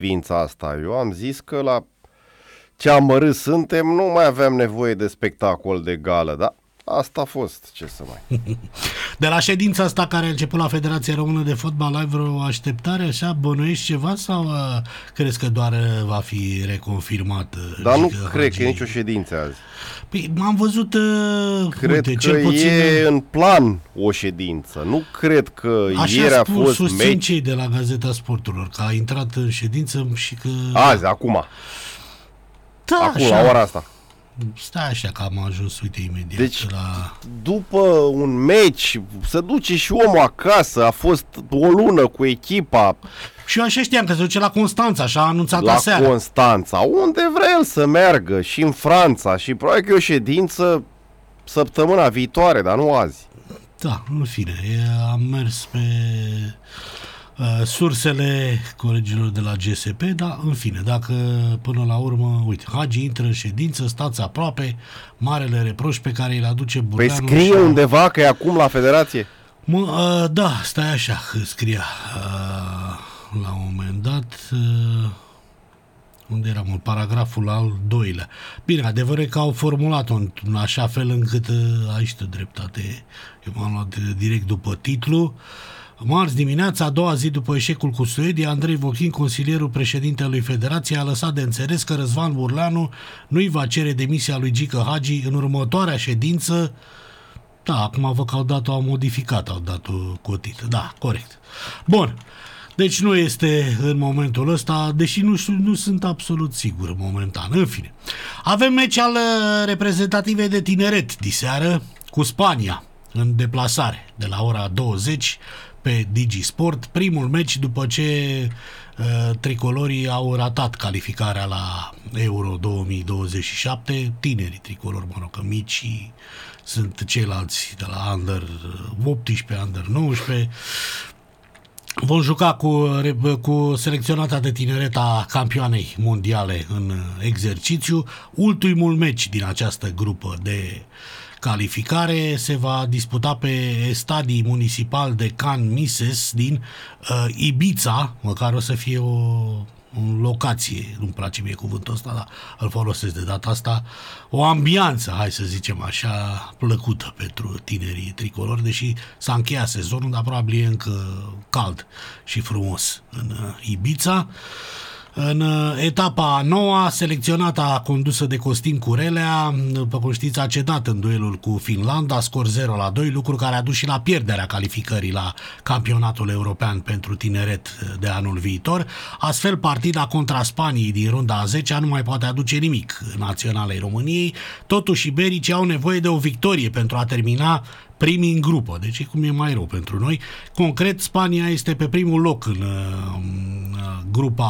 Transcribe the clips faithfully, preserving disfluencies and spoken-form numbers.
privința asta. Eu am zis că la ce amărât suntem, nu mai aveam nevoie de spectacol de gală, da? Asta a fost, ce să mai... De la ședința asta care a început la Federația Română de Fotbal, ai vreo așteptare așa? Bănuiești ceva sau uh, crezi că doar uh, va fi reconfirmat? Uh, Dar nu Gică cred Hagi? că e nicio ședință azi. Păi m-am văzut, uh, Cred uite, că cel puțin... e în plan o ședință. Nu cred că Așa ieri a spun, fost susțin meci. cei de la Gazeta Sporturilor, că a intrat în ședință și că... Azi, acum. Da, Acum, așa. la ora asta. Stai așa că am ajuns, uite, imediat Deci, la... după un meci, se duce și omul acasă, a fost o lună cu echipa Și eu așa știam că se duce la Constanța, așa a anunțat la aseară. Constanța, unde vrea el să meargă, și în Franța, și probabil că e o ședință săptămâna viitoare, dar nu azi. Da, în fine, e, am mers pe uh, sursele colegilor de la G S P, dar în fine, dacă până la urmă, uite, Hagi intră în ședință, stați aproape, marele reproș pe care îl aduce Păi Burleanu. scrie și... undeva că e acum la Federație? Mă, uh, da, stai așa, că scria uh, la un moment dat... Uh, unde era mult, paragraful al doilea. Bine, adevărul e că au formulat-o în așa fel încât uh, aici de dreptate. Eu m-am luat direct după titlu. Marți dimineața, a doua zi după eșecul cu Suedia, Andrei Vochin, consilierul președintelui Federației, a lăsat de înțeles că Răzvan Burleanu nu-i va cere demisia lui Gică Hagi în următoarea ședință. Da, acum văd că au dat-o, au modificat, au dat-o cotită. Da, corect. Bun. Deci nu este în momentul ăsta, deși nu, nu sunt absolut sigur momentan. În fine. Avem meci al reprezentativei de tineret diseară cu Spania în deplasare de la ora douăzeci pe Digisport. Primul meci după ce uh, tricolorii au ratat calificarea la Euro două mii douăzeci și șapte. Tinerii tricolori, mă rog, că micii sunt ceilalți de la Under optsprezece, Under nouăsprezece. Vom juca cu, cu selecționata de tineret a campioanei mondiale în exercițiu. Ultimul meci din această grupă de calificare se va disputa pe stadii municipal de Can Mises din uh, Ibiza, măcar o să fie o, o locație, nu-mi place mie cuvântul ăsta, dar îl folosesc de data asta, o ambianță, hai să zicem așa, plăcută pentru tinerii tricolori, deși s-a încheiat sezonul, dar probabil e încă cald și frumos în Ibiza. În etapa a noua, selecționata condusă de Costin Curelea, după cum știți, a cedat în duelul cu Finlanda, scor zero la doi, lucru care a dus și la pierderea calificării la campionatul european pentru tineret de anul viitor. Astfel, partida contra Spaniei din runda a zecea nu mai poate aduce nimic Naționalei României. Totuși, ibericii au nevoie de o victorie pentru a termina primii în grupă, deci e cum e mai rău pentru noi. Concret, Spania este pe primul loc în uh, grupa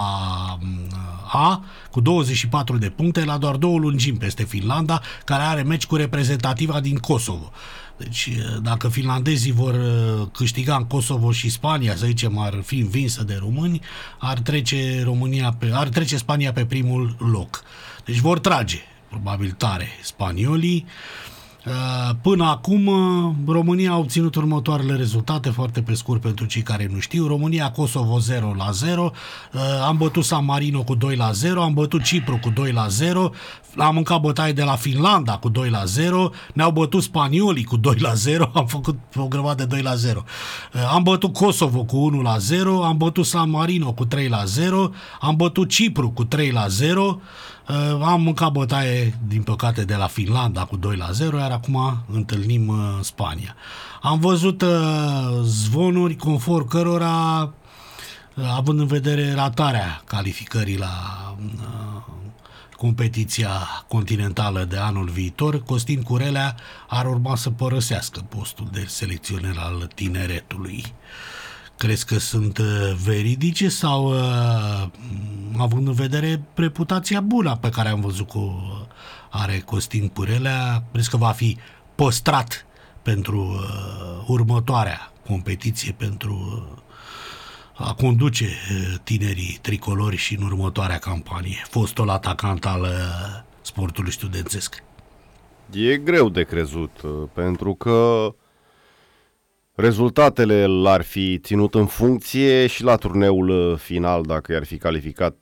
A, cu douăzeci și patru de puncte, la doar două lungimi peste Finlanda, care are meci cu reprezentativa din Kosovo. Deci, dacă finlandezii vor câștiga în Kosovo și Spania, să zicem, ar fi învinsă de români, ar trece, România pe, ar trece Spania pe primul loc. Deci vor trage, probabil tare, spaniolii. Până acum, România a obținut următoarele rezultate, foarte pe scurt pentru cei care nu știu. România-Kosovo zero la zero, am bătut San Marino cu doi la zero, am bătut Cipru cu doi la zero, am mâncat bătaie de la Finlanda cu doi la zero, ne-au bătut spaniolii cu doi la zero, am făcut o grămadă de doi la zero. Am bătut Kosovo cu unu la zero, am bătut San Marino cu trei la zero, am bătut Cipru cu trei la zero, am mâncat bătaie, din păcate, de la Finlanda cu doi la zero, iar acum întâlnim uh, Spania. Am văzut uh, zvonuri conform cărora, uh, având în vedere ratarea calificării la uh, competiția continentală de anul viitor, Costin Curelea ar urma să părăsească postul de selecționer al tineretului. Crezi că sunt veridice sau, având în vedere reputația bună pe care am văzut că are Costin Curelea, crezi că va fi păstrat pentru următoarea competiție, pentru a conduce tinerii tricolori și în următoarea campanie, fostul atacant al sportului studențesc? E greu de crezut, pentru că rezultatele l-ar fi ținut în funcție și la turneul final, dacă i-ar fi calificat